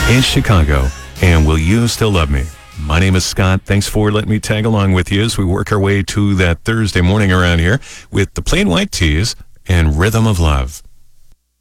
in Chicago. And Will You Still Love Me? My name is Scott. Thanks for letting me tag along with you as we work our way to that Thursday morning around here with the Plain White Tees and Rhythm of Love.